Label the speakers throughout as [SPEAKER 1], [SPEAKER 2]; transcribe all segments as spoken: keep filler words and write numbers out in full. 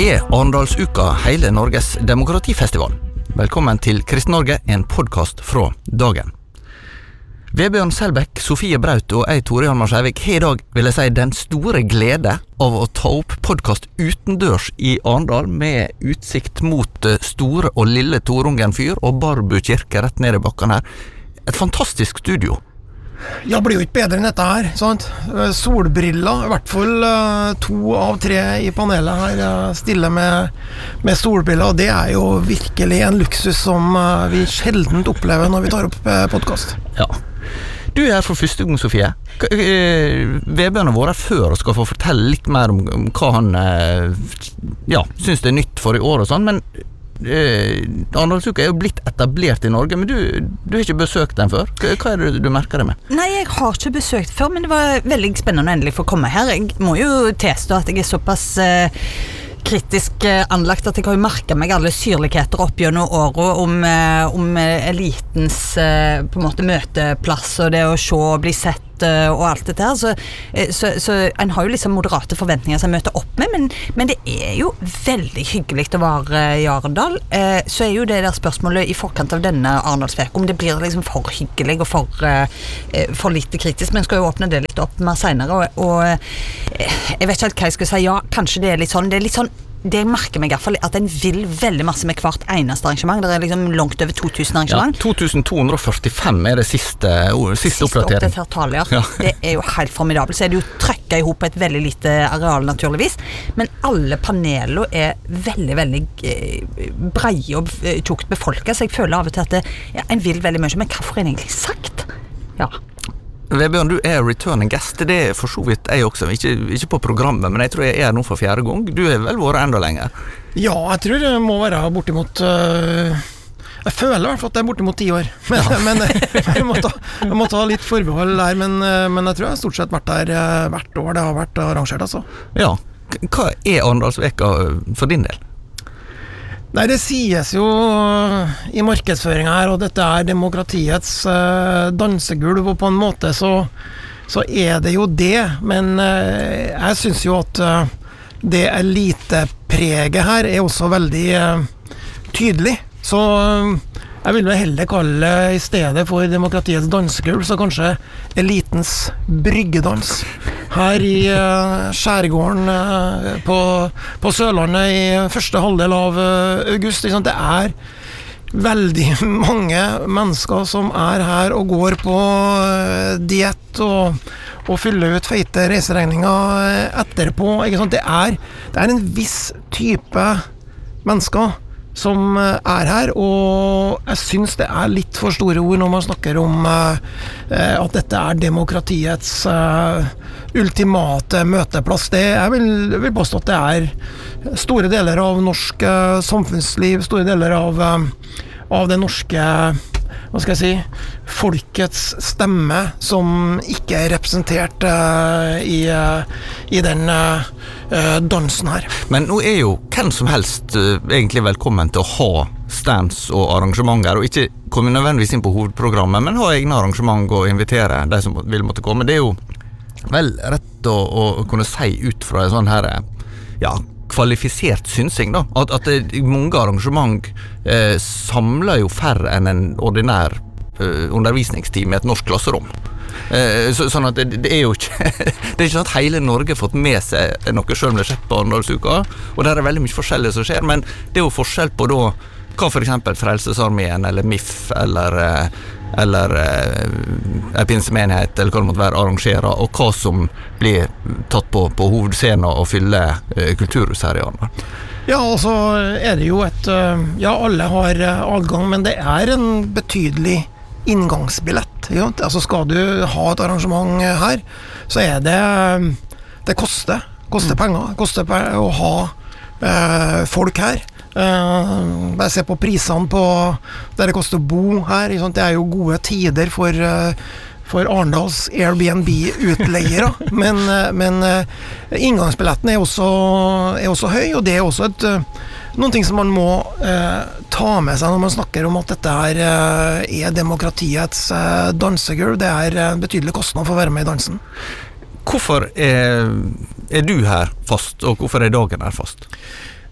[SPEAKER 1] er Arendalsuka hele Norges demokratifestival. Velkommen til Kristen Norge, en podcast fra dagen. Vebjørn Selbekk, Sofie Braut og jeg, Tore Hjalmar Skjævik, har I dag, vil jeg si, den store glede av å ta opp podcast utendørs I Arendal med utsikt mot store og lille Torungen fyr og Barbu kirke rett ned I bakken her. Et fantastisk studio.
[SPEAKER 2] Ja, blir jo ikke bedre enn dette her, sant? Solbriller, I hvert fall uh, to av tre I panelet her uh, stille med, med solbriller, og det er jo virkelig en luksus som uh, vi sjeldent opplever når vi tar opp uh, podcast.
[SPEAKER 1] Ja. Du er her for første gang, Sofie. K- uh, Vebjørn har vært her før og skal få fortelle litt mer om, om hva han uh, ja, synes det er nytt for I år og sånn, men Uh, Arendalsuka er jo blitt etablert I Norge, men du, du har ikke besøkt den før. Hva, hva er det du merker det med?
[SPEAKER 3] Nei, jeg har ikke besøkt før, men det var veldig spennende å endelig få komme her. Jeg må jo tilstå at jeg er såpass uh, kritisk uh, anlagt at jeg har jo merket meg alle syrligheter opp gjennom året om, uh, om elitens uh, på en måte møteplass og det å se og bli sett og alt dette her, så, så, så en har jo liksom moderate forventninger som jeg møter opp med, men, men det er jo veldig hyggelig å være I Arendal. Eh, så er jo det der spørsmålet I forkant av denne Arendalsveka, om det blir liksom for hyggelig og for, eh, for lite kritisk, men skal jo åpne det litt opp mer senere, og, og eh, jeg vet ikke helt hva jeg skal si. Ja, kanskje det er litt sånn, det er litt sånn det jeg merker meg I hvert fall at en vil veldig masse med hvert eneste arrangement. Det er liksom langt over to tusen arrangement.
[SPEAKER 1] Ja, to tusen to hundre og førtifem er det siste, siste,
[SPEAKER 3] siste
[SPEAKER 1] oppdatering.
[SPEAKER 3] Siste oppdatert tall, ja.
[SPEAKER 1] Ja.
[SPEAKER 3] Det er jo helt formidabelt. Så er det jo trykket ihop på et veldig lite areal naturligvis. Men alle panelene er veldig, veldig eh, breie og eh, tjukt befolket, så jeg føler av og til at det, ja, en vil veldig mye. Men hva får en egentlig sagt? Ja.
[SPEAKER 1] Vebjørn, du er returning guest. Det er for så vidt jeg også, ikke, ikke på programmet, men jeg tror jeg er nå for fjerde gang. Du er vel vært enda lenger?
[SPEAKER 2] Ja, jeg tror det må være bortimot uh, jeg føler I hvert fall at det er bortimot ti år men, ja. men jeg, må ta, jeg må ta litt forbehold der, men, men jeg tror jeg har stort sett vært der uh, hvert år det har vært arrangert altså.
[SPEAKER 1] Ja, hva er Arendalsveka for din del?
[SPEAKER 2] Nei, det sies jo I markedsføringen her, og dette er demokratiets uh, dansegulv, og på en måte så, så er det jo det, men uh, jeg synes jo at uh, det elitepreget her er også veldig uh, tydelig, så uh, jeg vil vel heller kalle det I stedet for demokratiets dansegulv, så kanskje elitens bryggedans. Her I uh, skjærgården uh, på, på Sørlandet I første halvdel av uh, august. Det er veldig mange mennesker som er her og går på uh, diett og, og fyller ut feite reiseregninger etterpå. Ikke sant? Det, er, det er en viss type mennesker som er her, og jeg synes det er litt for store ord når man snakker om uh, at dette er demokratiets uh, ultimate møteplass. Det, jeg, vil, jeg vil påstå at det er store deler av norsk uh, samfunnsliv, store deler av, uh, av det norske hva skal jeg si, folkets stemme som ikke er representert uh, i, uh, I den uh, dansen her.
[SPEAKER 1] Men nå er jo hvem som helst uh, egentlig velkommen til å ha stands og arrangementer, og ikke komme nødvendigvis inn på hovedprogrammet, men ha egne arrangement og invitere de som vil måtte komme. Det er jo vel rett å, å kunne si ut fra en sånn her, ja, kvalifisert synsing da, at, at det, mange arrangement eh, samler jo færre enn en ordinær eh, undervisningstime I et norsk klasserom. Eh, så, sånn at det, det er jo ikke det er ikke sånn at hele Norge har fått med seg noe selv om det skjer på Arendalsuka, og der er veldig mye forskjellig som skjer, men det er jo forskjell på da hva for eksempel Frelsesarmeen eller M I F eller, eller eh, pinsemenighet eller hva det måtte være arrangerer, og hva som blir tatt på, på hovedscenen og fyller eh, kulturhus her I Arendal.
[SPEAKER 2] Ja, og så er det jo et ja, alle har adgang, men det er en betydelig inngangsbillett. Ja? Altså skal du ha et arrangement her, så er det det koster, koster penger, koster penger å ha eh, folk her. Uh, bare se på prisene på der det koster å bo her, det er jo gode tider for, uh, for Arendals Airbnb-utleiere, men, uh, men uh, inngangsbilletten er også, er også høy, og det er også et, uh, noen ting som man må uh, ta med seg når man snakker om at dette her, uh, er demokratiets uh, dansegulv. Det er uh, betydelig kostnad for å være med I dansen.
[SPEAKER 1] Hvorfor er, er du her fast, og hvorfor er dagen her fast?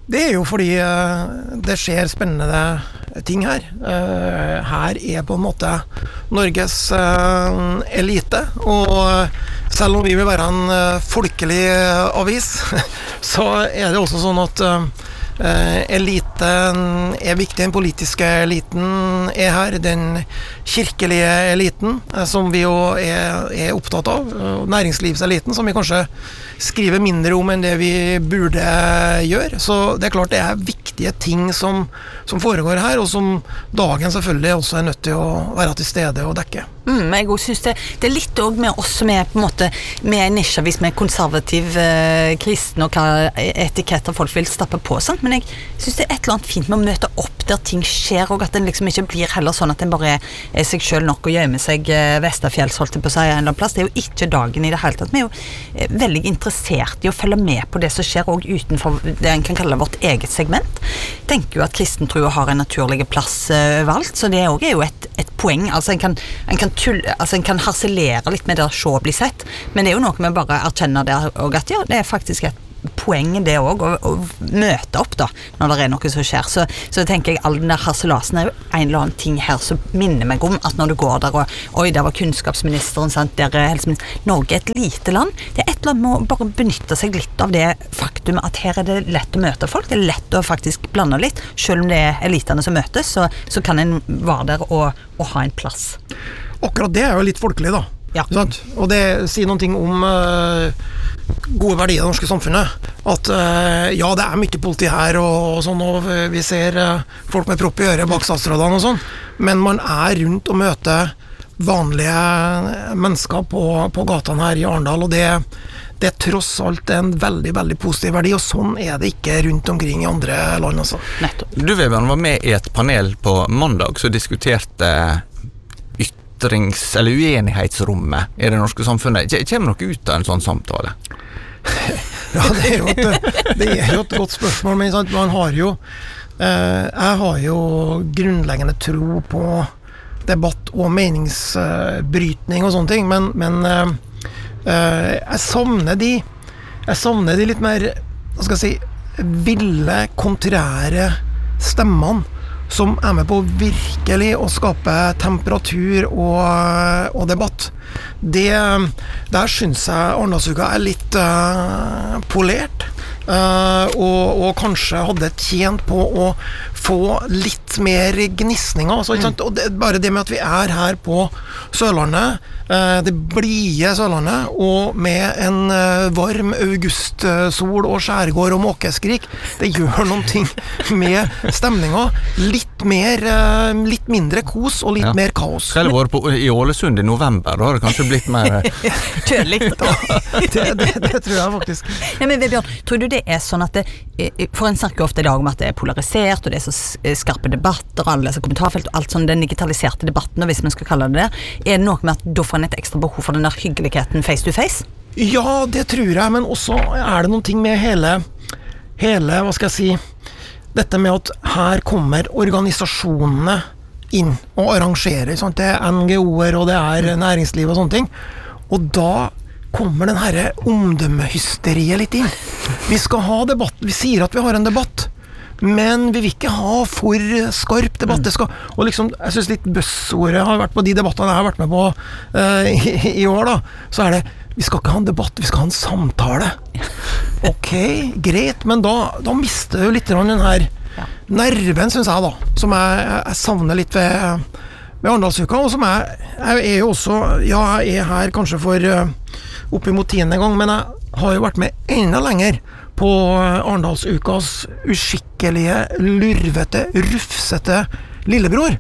[SPEAKER 2] Det er jo fordi uh, det skjer spennende ting her. Uh, her er på en måte Norges uh, elite, og selv om vi vil være en uh, folkelig uh, avis, så er det også sånn at uh, Uh, eliten er viktig, den politiske eliten er her, den kirkelige eliten uh, som vi jo er, er opptatt av, uh, næringslivseliten som vi kanskje skriver mindre om enn det vi burde gjøre, så det er klart det er viktige ting som, som foregår her, og som dagen selvfølgelig også er nødt til å være til stede og dekke.
[SPEAKER 3] Mm, jeg også synes det, det er litt også med oss som er på en måte med en nisjeavis med konservativ eh, kristen og hva etiketter folk vil stappe på, sant? Men jeg synes det er et eller annet fint med å møte opp der ting skjer, og at den liksom ikke blir heller sånn at den bare er, er seg selv nok og gjemme seg eh, Vesterfjells, holdt det på seg en eller annen plass. Det er jo ikke dagen i det hele tatt. Vi er jo eh, veldig interessert i å følge med på det som skjer også utenfor det en kan kalle vårt eget segment. Jeg tenker jo at kristen tro har en naturlig plass eh, overalt, så det også er jo et, et poeng. Altså en kan, en kan tulle, altså en kan harselere litt med det å se og bli sett, men det er jo noe med bare å erkjenne det, og at ja, det er faktisk et poeng det også, å, å møte opp da, når det er noe som skjer. Så, så tenker jeg, all den der harselasen er jo en eller annen ting her som minner meg om at når du går der, og oi, der var kunnskapsministeren, sant, der er helseministeren. Norge er et lite land. Det er et eller annet med å bare benytte seg litt av det faktum at her er det lett å møte folk, det er lett å faktisk blande litt, selv om det er elitene som møtes, så, så kan en være der og, og ha en plass.
[SPEAKER 2] Akkurat det er jo litt folkelig da.
[SPEAKER 3] Ja.
[SPEAKER 2] Sant? Og det sier noen ting om uh, gode verdier i det norske samfunnet. At uh, ja, det er mye politi her og, og sånn, og vi ser uh, folk med propp i øret bak statsrådene og sånn, men man er rundt og møter vanlige mennesker på, på gatene her i Arendal, og det, det er tross alt en veldig, veldig positiv verdi, og sånn er det ikke rundt omkring i andre land altså.
[SPEAKER 3] Nettopp.
[SPEAKER 1] Du, Vebjørn, var med i et panel på mandag som diskuterte ytrings- eller uenighetsrommet i det norske samfunnet. Kommer noe ut av en sånn samtale?
[SPEAKER 2] Ja, det er jo et, det er jo et godt spørsmål, men sant, man har jo eh, jeg har jo grunnleggende tro på debatt og meningsbrytning og sånne ting, men, men eh, eh, jeg savner de jeg savner de litt mer, hva skal jeg si, ville, kontrære stemmene som er med på virkelig å skape temperatur og, og debatt. Det, der synes jeg Arendalsuka er litt uh, polert, uh, og, og kanskje hadde tjent på å få litt mer gnisninger. Altså, ikke sant? Og det, bare det med at vi er her på Sørlandet, uh, det blide Sørlandet, og med en uh, varm augustsol og skjærgård og måkeskrik, det gjør noen ting med stemninga. Litt mer, uh, litt mindre kos og litt ja. mer kaos.
[SPEAKER 1] Skal det være på, i Ålesund i november, da har det kanskje blitt mer
[SPEAKER 3] kjølig.
[SPEAKER 2] det, det, det tror jeg faktisk.
[SPEAKER 3] Ja, men Vebjørn, tror du det er sånn at det, for en snakker ofte i dag om at det er polarisert, og det er så skarpe debatter, og alle kommentarfelt, og alt sånn, den digitaliserte debatten, hvis man skal kalle det det, er det noe med at da får en et ekstra behov for den der hyggeligheten face to face?
[SPEAKER 2] Ja, det tror jeg, men også er det noen ting med hele, hele, hva skal jeg si, dette med at her kommer organisasjonene inn og arrangerer, sant? Det er N G O-er og det er næringsliv og sånne ting, og da kommer den her omdømmehysteriet litt inn. Vi skal ha debatt, vi sier at vi har en debatt, men vi vil ikke ha for skarp debatt. Det skal, og liksom, jeg synes litt bøssordet har vært på de debattene jeg har vært med på uh, i, i år da, så er det, vi skal ikke ha en debatt, vi skal ha en samtale. Ok, greit, men da, da mister jo litt den her nerven, synes jeg da, som jeg, jeg savner litt ved, ved Arendalsuka, og som jeg, jeg er jo også, ja, jeg er her kanskje for uh, oppimot tiende gang, men jeg har jo vært med enda lenger på Arendalsukas uskikkelige, lurvete, rufsete lillebror,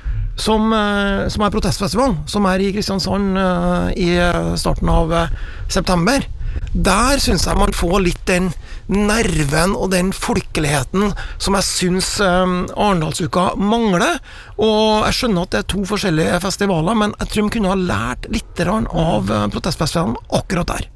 [SPEAKER 2] som, uh, som er protestfestivalen, som er i Kristiansand uh, i starten av uh, september. Der synes jeg man får litt den nerven og den folkeligheten som jeg synes um, Arendalsuka mangler, og jeg skjønner at det er to forskjellige festivaler, men jeg tror man kunne ha lært litt av uh, protestfestivalen akkurat der.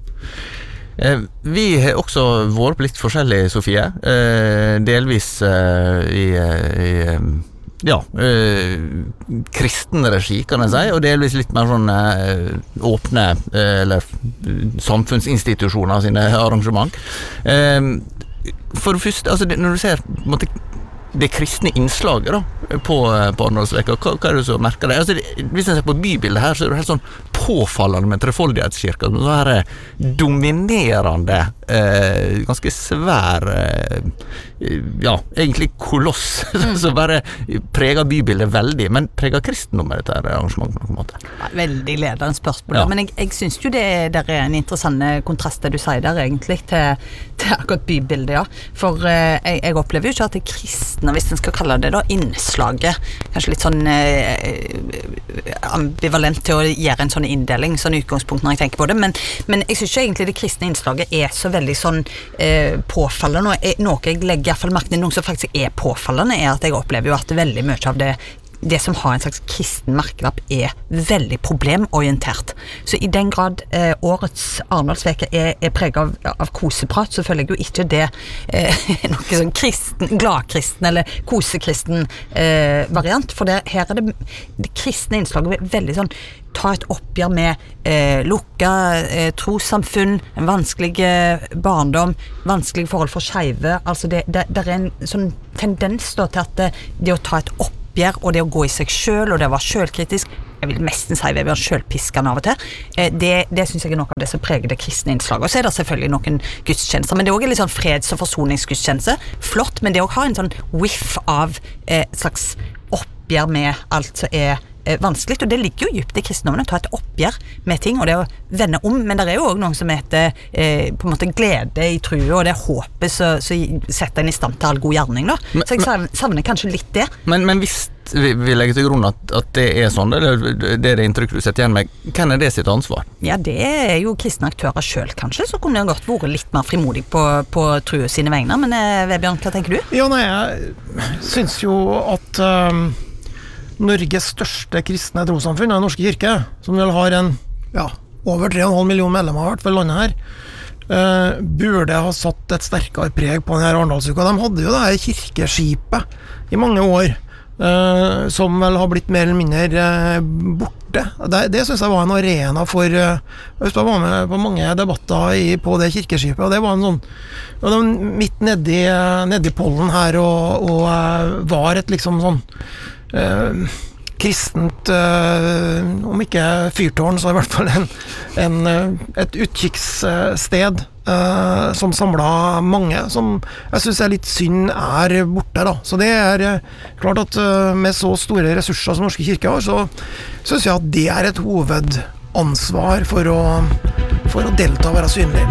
[SPEAKER 1] Eh, vi har også vært på litt forskjellig, Sofie, eh, delvis eh, i, i ja, eh, kristen regi, kan jeg si, og delvis litt mer sånn eh, åpne eh, eller samfunnsinstitusjoner sine arrangement. Eh, for det første, altså det, når du ser på en måte, det kristne innslaget da, på, på Arendalsveka, hva, hva er det som merker det? Altså, det? Hvis jeg ser på bybildet her, så er det helt sånn påfallende med trefoldighetskirka, så her er dominerende, eh, ganske svær, eh, ja, egentlig koloss, mm. som bare preger bybildet veldig, men preger kristendommen dette her arrangementet på noen måte.
[SPEAKER 3] Ja, veldig ledende spørsmål, ja. Men jeg, jeg synes jo det der er en interessant kontrast det du sier der egentlig, til, til akkurat bybildet, ja. For eh, jeg, jeg opplever jo ikke at det kristne, hvis en skal kalle det da, innslaget, kanskje litt sånn eh, ambivalent til å gjøre en sånn inndeling, sånn utgangspunkt når jeg tenker på det, men, men jeg synes ikke egentlig det kristne innslaget er så veldig sånn eh, påfallende, og noe jeg legger i hvert fall merke til, noe som faktisk er påfallende, er at jeg opplever jo at veldig mye av det det som har en slags kristen merkelapp er veldig problemorientert. Så i den grad eh, årets Arendalsveka er, er preget av, av koseprat, så føler jeg jo ikke det eh, noe sånn kristen, gladkristen eller kosekristen eh, variant, for det, her er det, det kristne innslaget veldig sånn ta et oppgjør med eh, lukka eh, trossamfunn, en vanskelig eh, barndom, vanskelige forhold for skeive, altså det, det, det er en sånn tendens da, til at det, det å ta et oppgjør og det å gå i seg selv, og det å være selvkritisk, jeg vil nesten si vi er selvpiskende av og til, det, det synes jeg er noe av det som preger det kristne innslaget. Og så er det selvfølgelig noen gudstjenester, men det er også en litt sånn freds- og forsoningsgudstjeneste, flott, men det også har en sånn whiff av et slags oppgjør med alt som er vanskelig, og det ligger jo djupt i kristendommen å ta et oppgjør med ting, og det å vende om, men det er jo også noen som heter eh, på en måte glede i trua, og det er håpet som setter en i stand til all god gjerning da. Men, så jeg savner, savner kanskje litt det.
[SPEAKER 1] Men, men hvis vi, vi legger til grunn at, at det er sånn, det, det er det inntrykket du setter igjen med, hvem er det sitt ansvar?
[SPEAKER 3] Ja, det er jo kristne aktører selv kanskje, så kunne det godt vært litt mer frimodig på, på trua sine vegner, men eh, Vebjørn, hva tenker du?
[SPEAKER 2] Ja, nei, jeg synes jo at um Norges største kristne trossamfunn er Norske kirke, som vel har en, ja, over tre komma fem millioner medlemmer hvert for landet her, uh, burde ha satt et sterkere preg på denne Arendalsuka. De hadde jo det her kirkeskipet i mange år, uh, som vel har blitt mer eller mindre uh, borte. Det, det synes jeg var en arena for, uh, jeg var med på mange debatter i, på det kirkeskipet, og det var en sånn, og det var midt nedi, nedi pollen her, og, og uh, var et liksom sånn, Uh, kristent, uh, om ikke fyrtårn, så i hvert fall en, en, uh, et utkikkssted uh, som samlet mange, som jeg synes er litt synd er borte da. Så det er uh, klart at uh, med så store ressurser som Norske kirke har, så synes jeg at det er et hovedansvar for å, for å delta og være synlig.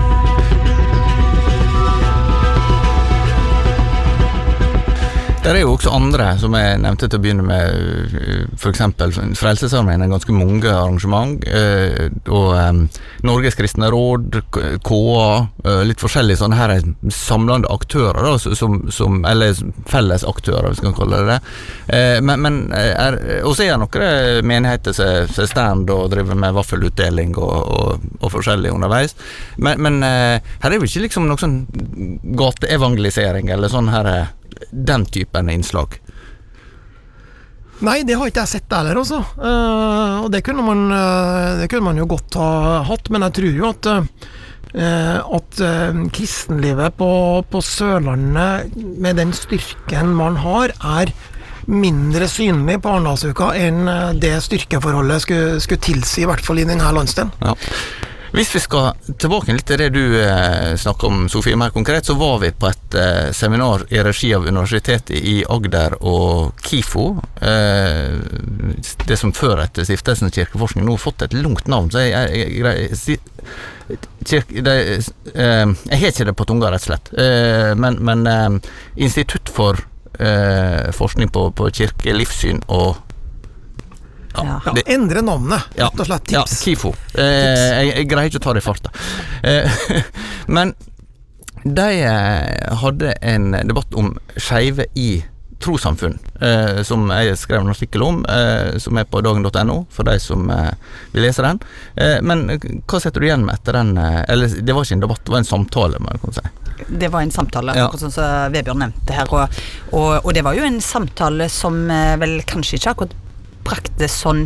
[SPEAKER 1] Det er jo også andre, som jeg nevnte til å begynne med, for eksempel Frelsesarmeen, en ganske mange arrangement, og Norges Kristne Råd, K A, litt forskjellige sånne her samlende aktører, da, som, som, eller felles aktører, hvis vi kan kalle det det. Men, men er, også er det noen menigheter som stand og driver med vaffelutdeling og, og, og forskjellig underveis. Men, men her er jo ikke liksom noe sånn gateevangelisering, eller sånn her den typen innslag.
[SPEAKER 2] Nei, det har ikke jeg sett heller også. Uh, og det kunne, man, uh, det kunne man jo godt ha hatt, men jeg tror jo at uh, at uh, kristenlivet på, på Sørlandet med den styrken man har, er mindre synlig på Arendalsuka enn det styrkeforholdet skulle, skulle tilsi, i hvert fall i denne landsdelen.
[SPEAKER 1] Ja. Hvis vi skal tilbake litt til det du eh, snakker om, Sofie, mer konkret, så var vi på et eh, seminar i regi av Universitetet i Agder og KIFO, eh, det som før etter Stiftelsen Kirkeforskning nå har fått et langt navn, så jeg, jeg, jeg, jeg, kirke, det, eh, jeg har ikke det på tunga rett og slett, eh, men, men eh, Institutt for eh, forskning på, på kirke, livssyn og
[SPEAKER 2] Ja, ja, det endre navnet, rett og slett, tips.
[SPEAKER 1] Ja, KIFO. Eh, jeg, jeg greier ikke å ta det i farta. Eh, men de hadde en debatt om skeive i trossamfunn, eh, som jeg skrev en artikkel om, eh, som er på dagen punktum no, for de som eh, vil lese den. Eh, men hva setter du igjen med etter den? Eh, eller, det var ikke en debatt, det var en samtale, må jeg kunne si.
[SPEAKER 3] Det var en samtale,
[SPEAKER 1] ja.
[SPEAKER 3] Sånn som Vebjørn nevnte her, og, og, og det var jo en samtale som eh, vel kanskje ikke akkurat brakte sånn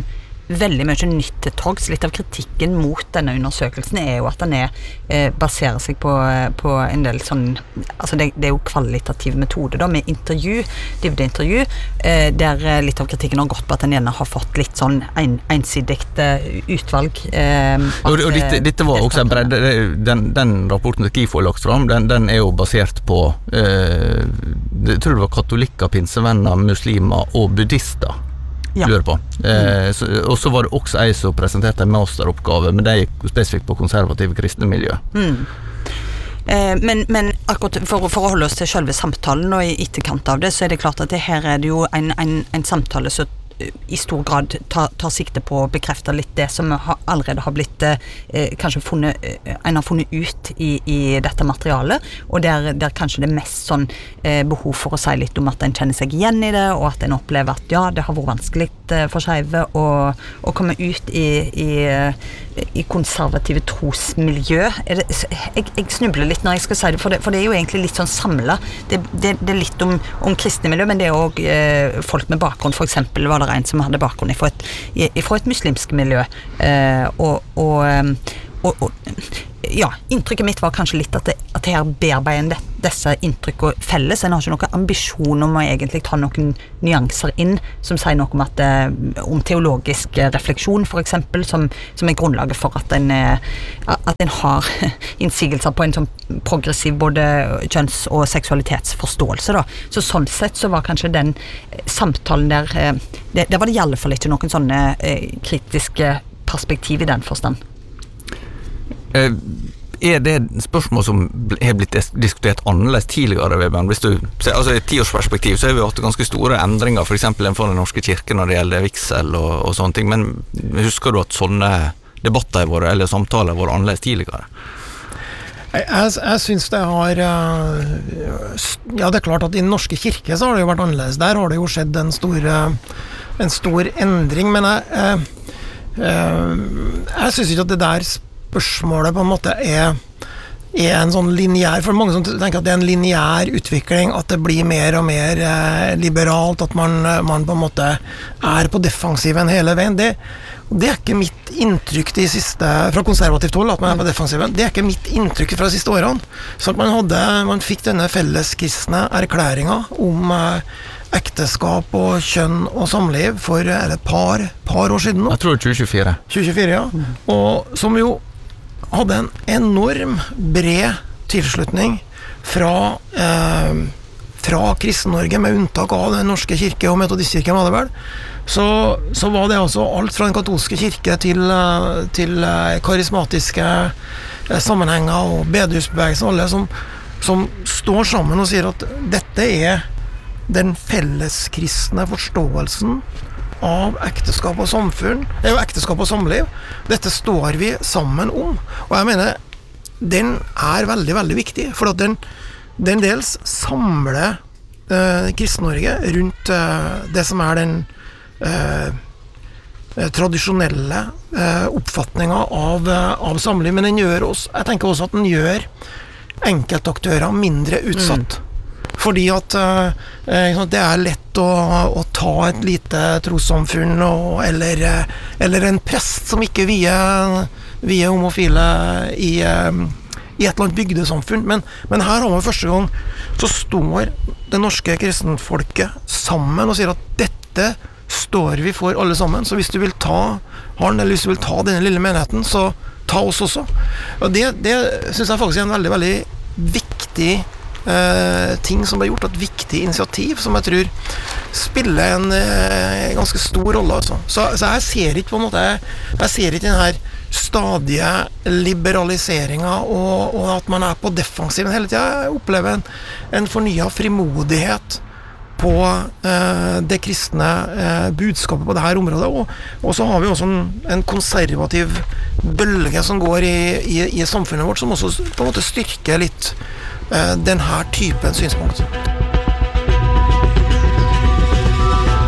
[SPEAKER 3] veldig mye nytt til torgs. Litt av kritikken mot denne undersøkelsen er jo at den er, eh, baserer seg på, på en del sånn, altså det, det er jo kvalitativ metode da, med intervju, dybdeintervju, eh, der litt av kritikken har gått på at den gjerne har fått litt sånn en, ensidigt eh, utvalg. Eh,
[SPEAKER 1] og, og dette, dette var også en bredde, den, den rapporten til KIFO lagt fram, den, den er jo basert på, eh, jeg tror det var katolikker, pinsevenner, muslimer og buddhister. Ja. Lurer på. Eh, så, og så var det også ei som presenterte en masteroppgave, men det gikk spesifikt på konservative kristne miljø.
[SPEAKER 3] Mm. Eh, men, men akkurat for, for å holde oss til selve samtalen og i etterkant av det, så er det klart at det her er det jo en, en, en samtale som i stor grad tar, tar sikte på å bekrefte litt det som har, allerede har blitt eh, kanskje funnet, eh, en har funnet ut i, i dette materialet, og der, der kanskje det er mest sånn eh, behov for å si litt om at en kjenner seg igjen i det, og at en opplever at ja, det har vært vanskelig eh, for skeive å, å komme ut i, i, i konservative trosmiljø. Er det, jeg, jeg snubler litt når jeg skal si det, for det, for det er jo egentlig litt sånn samlet. Det, det, det er litt om, om kristne miljø, men det er også eh, folk med bakgrunn, for eksempel var det en som hadde bakgrunn fra et, fra et muslimsk miljø, eh, og, og, og, og ja, inntrykket mitt var kanskje litt at, det, at her bearbeider det, disse inntrykkene felles. En har ikke noen ambisjon om å egentlig ta noen nyanser inn, som sier noe om, at, om teologisk refleksjon, for eksempel, som, som er grunnlaget for at en, at en har innsigelser på en sånn progressiv både kjønns- og seksualitetsforståelse. Da. Så sånn sett så var kanskje den samtalen der, det, det var det i alle fall ikke noen sånne kritiske perspektiv i den forstand.
[SPEAKER 1] Er det spørsmål som har blitt diskutert annerledes tidligere, Vebjørn? Hvis du ser, altså i et tiårsperspektiv så har vi hatt ganske store endringer, for eksempel for den norske kirke når det gjelder vigsel og, og sånne ting, men husker du at sånne debatter har vært, eller samtaler har vært annerledes tidligere?
[SPEAKER 2] Jeg, jeg, jeg synes det har ja, det er klart at i den norske kirke så har det jo vært annerledes. Der har det jo skjedd en stor, en stor endring, men jeg, jeg, jeg synes ikke at det der spørsmålet på en måte er, er en sånn lineær, for mange som tenker at det er en lineær utvikling, at det blir mer og mer eh, liberalt, at man, man på en måte er på defensiven hele veien. Det, det er ikke mitt inntrykk de siste, fra konservativt hold, at man er på defensiven. Det er ikke mitt inntrykk fra de siste årene. Så at man, hadde, man fikk denne felleskristne erklæringen om eh, ekteskap og kjønn og samliv for er det et par, par år siden nå.
[SPEAKER 1] Jeg tror tjue tjuefire.
[SPEAKER 2] tjue tjuefire, ja. Og som jo hadde en enorm bred tilslutning fra, eh, fra Kristen-Norge, med unntak av den norske kirke og metodistkirken, var det vel. Så, så var det altså alt fra den katolske kirke til, til karismatiske sammenhenger og bedehusbevegelser, alle som, som står sammen og sier at dette er den felleskristne forståelsen av ekteskap og samfunn, det er jo ekteskap og samliv. Dette står vi sammen om. Og jeg mener, den er veldig, veldig viktig, for at den, den dels samler eh, Kristen-Norge rundt eh, det som er den eh, tradisjonelle eh, oppfatningen av, av samliv, men den gjør også, jeg tenker også at den gjør enkeltaktører mindre utsatt. Mm. Fordi at uh, det er lett å, å ta et lite trossamfunn og, eller, eller en prest som ikke vier, vier homofile i, uh, i et eller annet bygdesamfunn. Men, men her har man første gang så står det norske kristenfolket sammen og sier at dette står vi for alle sammen. Så hvis du vil ta han, eller hvis du vil ta denne lille menigheten, så ta oss også. Og det, det synes jeg faktisk er en veldig, veldig viktig Uh, ting som ble gjort, et viktig initiativ som jeg tror spiller en uh, ganske stor rolle altså. så, så jeg ser ikke på en måte jeg ser ikke den her stadige liberaliseringen og, og at man er på defensiven hele tiden. Jeg opplever en, en fornyet frimodighet på uh, det kristne uh, budskapet på dette området, og, og så har vi også en, en konservativ bølge som går i, i, i samfunnet vårt, som også på en måte styrker litt den her typen synspunkt.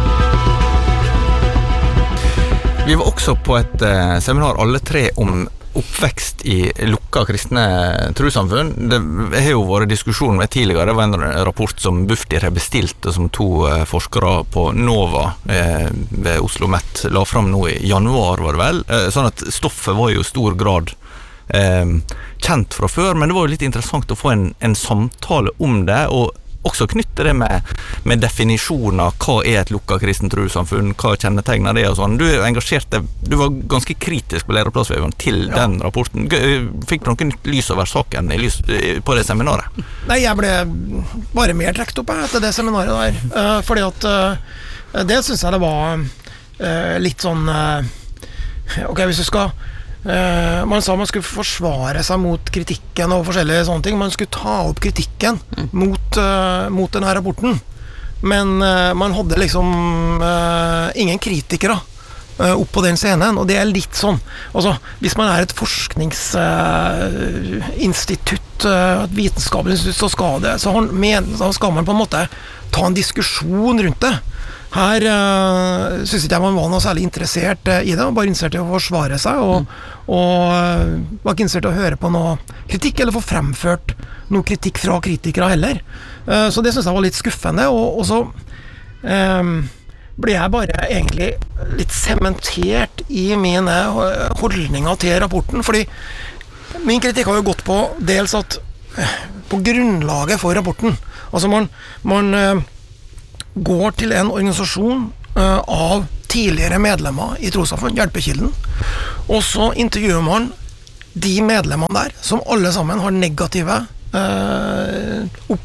[SPEAKER 2] Vi
[SPEAKER 1] var også på et eh, seminar alle tre om oppvekst i lukka kristne trossamfunn. Det har jo vært diskusjon med tidligere. Det var en rapport som Bufdir har bestilt, og som to eh, forskere på NOVA eh, ved Oslo Met la fram nå i januar, var det vel. Eh, sånn at stoffet var jo i stor grad eh, kjent fra før, men det var jo litt interessant å få en, en samtale om det, og også knytte det med, med definisjoner. Hva er et lukka kristen trossamfunn? Hva kjennetegner det og sånn? Du er engasjert, du var ganske kritisk på Læreplassveven til ja. den rapporten. Fikk du noen nytt lys over saken i lys, på det seminaret?
[SPEAKER 2] Nei, jeg ble bare mer trekt opp etter det seminaret der. Uh, fordi at uh, det synes jeg det var uh, litt sånn uh, ok, hvis du skal Uh, man sa man skulle forsvare seg mot kritikken og forskjellige sånne ting. Man skulle ta opp kritikken mm. mot, uh, mot denne rapporten. Men uh, man hadde liksom uh, ingen kritikere uh, opp på den scenen, og det er litt sånn. Altså, hvis man er et forskningsinstitutt, uh, uh, et vitenskapelig institutt, så skal, det, så, men, så skal man på en måte ta en diskusjon rundt det. Her uh, synes ikke jeg man var noe særlig interessert uh, i det, bare interessert i å forsvare seg, og, mm. og uh, var ikke interessert i å høre på noe kritikk, eller få fremført noe kritikk fra kritikere heller. Uh, så det synes jeg var litt skuffende, og, og så um, ble jeg bare egentlig litt sementert i mine holdninger til rapporten, fordi min kritikk har jo gått på dels at uh, på grunnlaget for rapporten, altså man, man uh, går til en organisasjon uh, av tidligere medlemmer i trossamfunn, Hjelpekilden, og så intervjuer man de medlemmene der, som alle sammen har negative uh,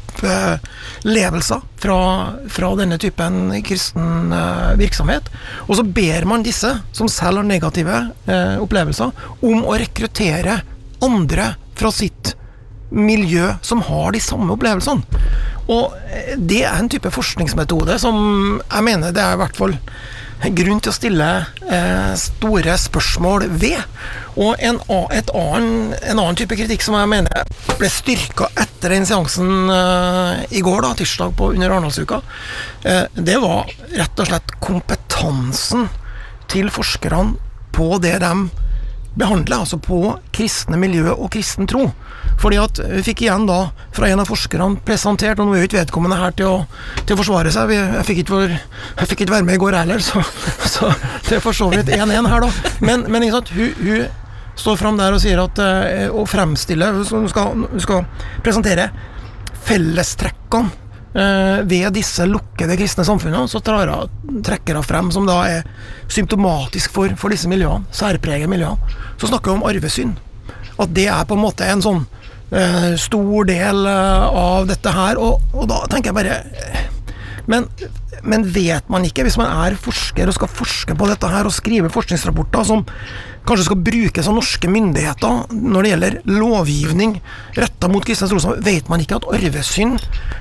[SPEAKER 2] opplevelser fra, fra denne typen kristen uh, virksomhet, og så ber man disse, som selv har negative uh, opplevelser, om å rekruttere andre fra sitt miljø som har de samme opplevelsene. Og det er en type forskningsmetode som jeg mener det er i hvert fall grunn til å stille eh, store spørsmål ved. Og en, et annen, en annen type kritikk som jeg mener ble styrket etter den seansen eh, i går, da, tirsdag på under Arendalsuka, eh, det var rett og slett kompetansen til forskerne på det de behandler, altså på kristne miljø og kristen tro. Fordi at vi fikk igjen da fra en av forskerne presentert, og nå er jo ikke vedkommende her til å, til å forsvare seg. Vi, jeg, fikk ikke for, jeg fikk ikke være med i går heller, så, så det er for så vidt en en her da. Men, men ikke sant, hun, hun står frem der og sier at å fremstille, hun skal, hun skal presentere fellestrekkene eh, ved disse lukkede kristne samfunnene, så hun, trekker hun frem som da er symptomatisk for, for disse miljøene, særpreget miljøene. Så snakker hun om arvesynd. At det er på en måte en sånn uh, stor del uh, av dette her, og, og da tenker jeg bare men, men vet man ikke, hvis man er forsker og skal forske på dette her og skrive forskningsrapporter som kanskje skal brukes av norske myndigheter når det gjelder lovgivning rettet mot kristne trossamfunn, vet man ikke at arvesynd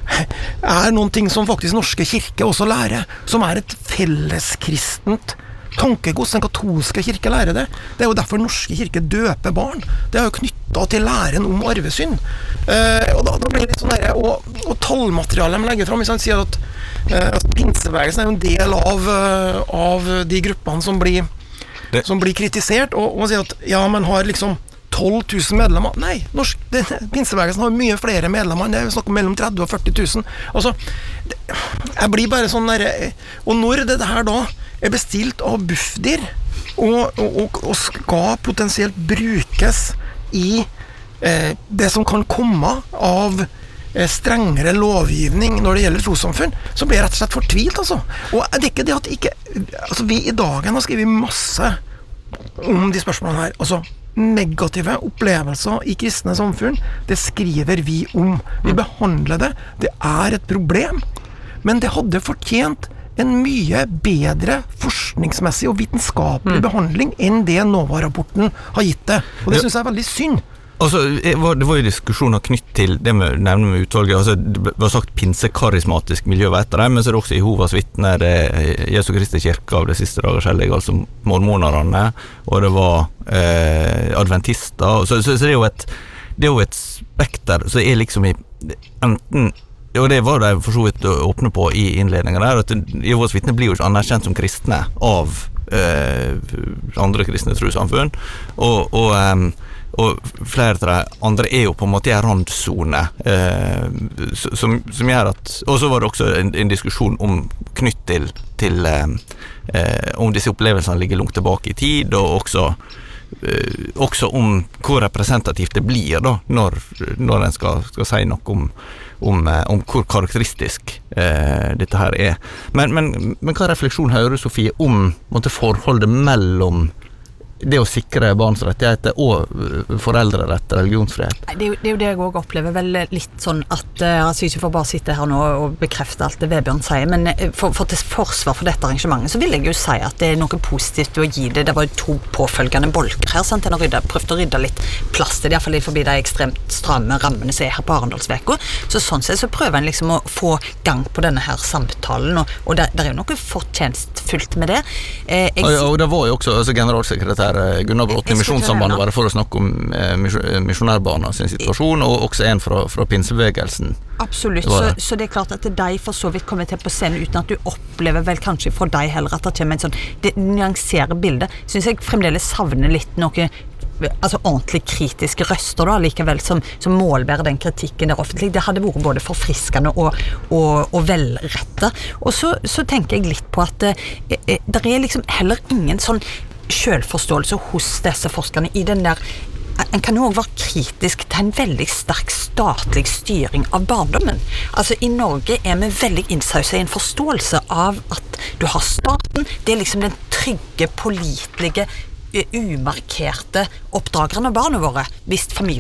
[SPEAKER 2] er noen ting som faktisk norske kirke også lærer, som er et felleskristent tankegods. Den katolske kirke lærer det. Det er jo derfor norske kirke døper barn. Det er jo knyttet til læren om arvesynd. Eh, og da, da blir det litt sånn der, og, og tallmaterialet de legger frem, hvis han sier at, eh, at pinsebevegelsen er jo en del av, uh, av de gruppene som blir, som blir kritisert, og, og man sier at ja, man har liksom tolv tusen medlemmer. Nei, norsk, det, pinsebevegelsen har mye flere medlemmer. Det er snakk om mellom tretti og førti tusen. Altså, det, jeg blir bare sånn der, og når det her da er bestilt av Bufdir og, og, og skal potensielt brukes i eh, det som kan komme av eh, strengere lovgivning når det gjelder trossamfunn, så blir jeg rett og slett fortvilt, altså. Og det er ikke det at ikke, altså vi i dagen har skrevet masse om de spørsmålene her, altså negative opplevelser i kristne samfunn, det skriver vi om. Vi behandler det, det er et problem, men det hadde fortjent en mye bedre forskningsmessig og vitenskapelig mm. behandling enn det NOVA-rapporten har gitt det. Og det synes jeg er veldig synd.
[SPEAKER 1] Altså, det var jo diskusjoner knytt til det med nevne med utvalget. Altså, det var sagt pinsekarismatisk miljø var etter det, men så er det også Jehovas vitner, Jesu Kristi kirke av det siste dagers hellige, altså mormonerne, og det var eh, adventister. Så, så, så det er jo et, det er jo et spekter, så er liksom i enten, og det var det for så vidt å åpne på i innledningen der, at Jehovas vitner blir jo ikke anerkjent som kristne av eh, andre kristne trossamfunn, og, og, um, og flere av de andre er jo på en måte i en randzone, eh, som, som gjør at, og så var det også en, en diskusjon om knytt til, til eh, om disse opplevelsene ligger langt tilbake i tid, og også Uh, også om hvor representativt det blir da, når, når en skal, skal si noe om, om, uh, om hvor karakteristisk uh, dette her er. Men, men, men hva refleksjon hører du, Sofie, om måtte, forholdet mellom det å sikre barns rettigheter og foreldrerett, religionsfrihet?
[SPEAKER 3] Det er, jo, det er jo det jeg også opplever vel litt sånn at altså ikke for bare sitte her nå og bekrefte alt det Vebjørn sier, men for, for til forsvar for dette arrangementet så vil jeg jo si at det er noe positivt å gi det. Det var jo to påfølgende bolker her, sant? En har ryddet, prøvd å rydde litt plass til det, i hvert fall forbi de ekstremt stramme rammene som er her på Arendalsveka. Så sånn sett så prøver en liksom å få gang på denne her samtalen, og, og det, det er jo noe fortjenstfullt med det. Eh, jeg,
[SPEAKER 1] og, og det var jo også altså, generalsekretær Gunnar Bråten i Misjonssambandet var det for å snakke om eh, misjonærbarna sin situasjon, og også en fra, fra pinsebevegelsen.
[SPEAKER 3] Absolutt, så, så det er klart at de for så vidt kommer til på scenen uten at du opplever vel kanskje fra deg heller at det kommer en sånn, det nyanserer bildet. Synes jeg fremdeles savner litt noe altså ordentlig kritiske røster da, likevel som, som målbærer den kritikken der offentlig. Det hadde vært både forfriskende og, og, og velrettet. Og så, så tenker jeg litt på at eh, det er liksom heller ingen sånn selvforståelse hos disse forskerne i den der. En kan jo også være kritisk til en veldig sterk statlig styring av barndommen. Altså i Norge er vi veldig innsauset i en forståelse av at du har staten, det er liksom den trygge, pålitelige, umarkerte oppdrageren av barna våre, hvis familien